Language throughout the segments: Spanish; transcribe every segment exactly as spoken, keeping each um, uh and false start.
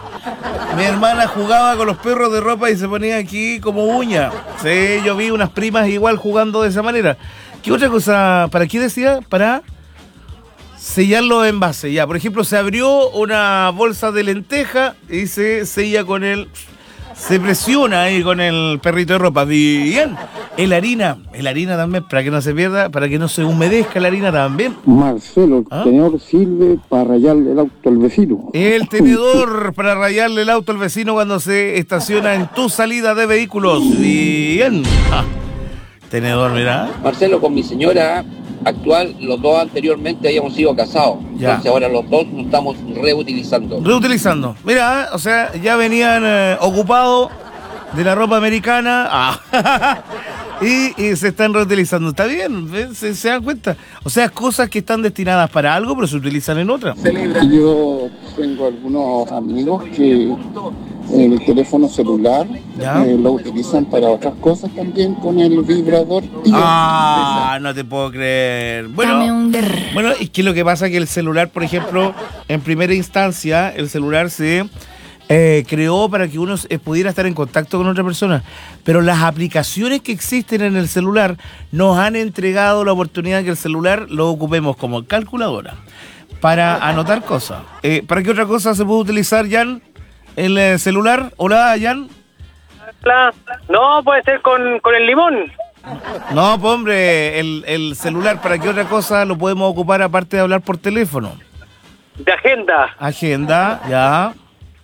Mi hermana jugaba con los perros de ropa y se ponía aquí como uña. Sí, yo vi unas primas igual jugando de esa manera. ¿Qué otra cosa? ¿Para qué decía? Para sellar los envases. Ya, por ejemplo, se abrió una bolsa de lenteja y se sella con el... Se presiona ahí con el perrito de ropa. Bien. El harina. El harina también, para que no se pierda, para que no se humedezca la harina también. Marcelo, el ¿Ah? tenedor sirve para rayarle el auto al vecino. El tenedor para rayarle el auto al vecino cuando se estaciona en tu salida de vehículos. Bien. Ah, tenedor, mira. Marcelo, con mi señora actual, los dos anteriormente habíamos sido casados. Ya. Entonces ahora los dos nos estamos reutilizando. Reutilizando. Mira, o sea, ya venían eh, ocupados de la ropa americana. Ah. Y, y se están reutilizando. Está bien, ¿ves? Se, se dan cuenta. O sea, cosas que están destinadas para algo, pero se utilizan en otra. Yo tengo algunos amigos que el teléfono celular eh, lo utilizan para otras cosas también con el vibrador. Ah, no te puedo creer. Bueno, bueno, es que lo que pasa es que el celular, por ejemplo, en primera instancia, el celular se eh, creó para que uno eh, pudiera estar en contacto con otra persona. Pero las aplicaciones que existen en el celular nos han entregado la oportunidad de que el celular lo ocupemos como calculadora para anotar cosas. Eh, ¿Para qué otra cosa se puede utilizar, Jan, el eh, celular? Hola, Jan. Hola. No, puede ser con, con el limón. No, pues hombre, el, el celular, ¿para qué otra cosa lo podemos ocupar aparte de hablar por teléfono? De agenda. Agenda, ya.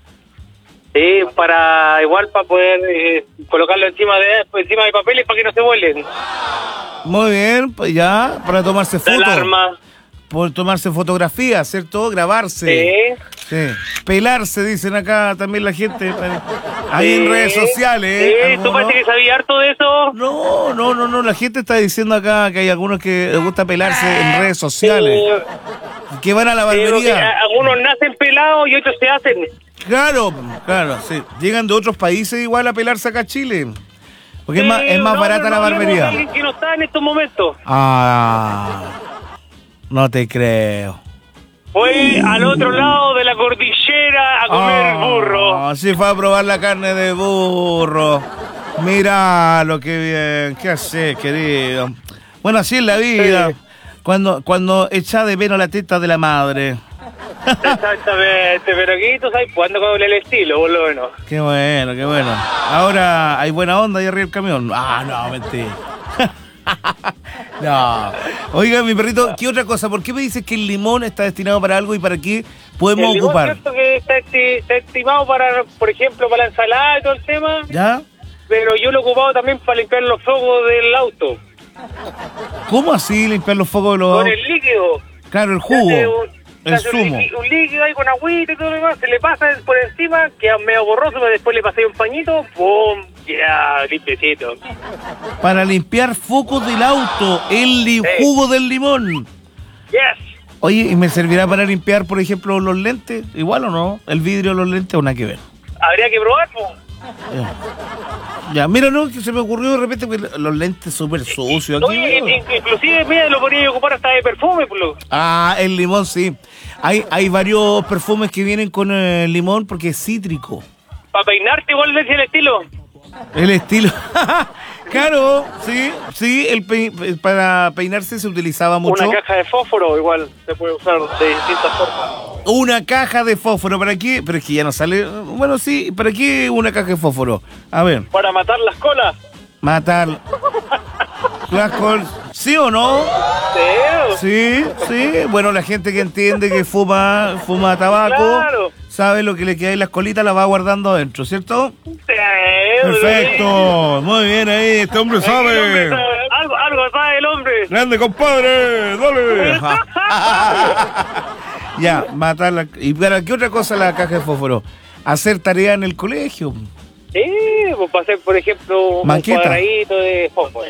Sí, para igual para poder eh, colocarlo encima de encima de papeles para que no se vuelen. Muy bien, pues ya, para tomarse De fotos. alarma. Por tomarse fotografías, ¿cierto? Grabarse. Sí. Sí. Pelarse, dicen acá también la gente. Ahí Sí. en redes sociales. Sí, ¿eh? ¿tú parece que sabías harto de eso? No, no, no, no. La gente está diciendo acá que hay algunos que les gusta pelarse en redes sociales. Sí. Que van a la Sí, porque barbería. a- algunos nacen pelados y otros se hacen. Claro, claro, sí. Llegan de otros países igual a pelarse acá a Chile. Porque Sí, es más, es más no, barata pero la no hablemos de barbería. alguien que no está en estos momentos. Ah, no te creo. Fue al otro lado de la cordillera a comer burro. Ah, sí, fue a probar la carne de burro. Mira lo que bien. ¿Qué haces, querido? Bueno, así es la vida. Sí. Cuando, cuando echa de menos la teta de la madre. Exactamente, pero aquí tú sabes, pues ando con el estilo, por lo menos. Qué bueno, qué bueno. Ahora hay buena onda ahí arriba del camión. Ah, no, mentira. No. Oiga, mi perrito, ¿qué otra cosa? ¿Por qué me dices que el limón está destinado para algo y para qué podemos El limón, ocupar? cierto que está, esti- está estimado para, por ejemplo, para la ensalada y todo el tema, ¿Ya? pero yo lo he ocupado también para limpiar los focos del auto. ¿Cómo así limpiar los focos de los... Con el líquido. Claro, el Se hace jugo, un- se el hace un zumo. líquido, un líquido ahí con agüita y todo lo demás, se le pasa por encima, queda medio borroso, pero después le pasé un pañito, ¡pum! Ya, limpiecito. Para limpiar focos del auto, el li- Sí. jugo del limón. Yes. Oye, ¿y me servirá para limpiar, por ejemplo, los lentes? ¿Igual o no? ¿El vidrio de los lentes o nada que ver? Habría que probar, pues. Ya, ya, mira, no, que se me ocurrió de repente que los lentes súper sucios aquí. Oye, ¿no? in- inclusive, mira, lo podría ocupar hasta de perfume, pues. lo- Ah, el limón, sí. Hay, hay varios perfumes que vienen con el limón porque es cítrico. Para peinarte igual decía el estilo. El estilo. Claro, sí, sí, el pe- para peinarse se utilizaba mucho. Una caja de fósforo igual se puede usar de distintas formas. Una caja de fósforo, ¿para qué? Pero es que ya no sale. Bueno, sí, ¿para qué una caja de fósforo? A ver, Para matar las colas. matar las col. ¿Sí o no? Sí, Sí, sí. Bueno, la gente que entiende que fuma, fuma tabaco, Claro. sabe lo que le queda en las colitas, la va guardando adentro, ¿cierto? sí. Perfecto. Muy bien ahí, este hombre El hombre sabe. sabe, Algo, algo sabe el hombre. Grande, compadre, dale. Ya, matarla. ¿Y para qué otra cosa la caja de fósforo? Hacer tarea en el colegio. Sí, pues para hacer, por ejemplo, Maqueta. un cuadradito de fósforo.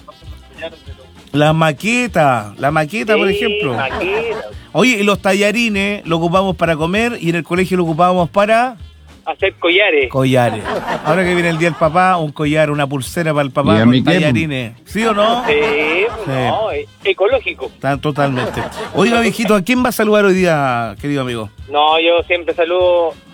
La maqueta, la maqueta, por Sí, ejemplo. maqueta. Oye, y los tallarines lo ocupamos para comer y en el colegio lo ocupábamos para Hacer collares. collares. Ahora que viene el día del papá, un collar, una pulsera para el ¿Y papá a con mí qué? tallarines. ¿Sí o no? Sí, Sí. no, e- ecológico. Está totalmente. Oiga, viejito, ¿a quién va a saludar hoy día, querido amigo? No, yo siempre saludo